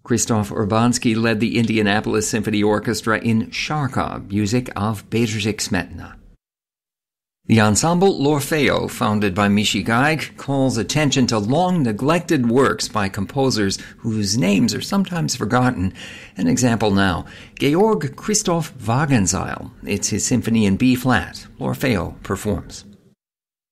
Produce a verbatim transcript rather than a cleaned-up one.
Krzysztof Urbanski led the Indianapolis Symphony Orchestra in Charkov, music of Bedřich Smetana. The ensemble L'Orfeo, founded by Michi Geig, calls attention to long-neglected works by composers whose names are sometimes forgotten. An example now, Georg Christoph Wagenseil. It's his symphony in B-flat. L'Orfeo performs.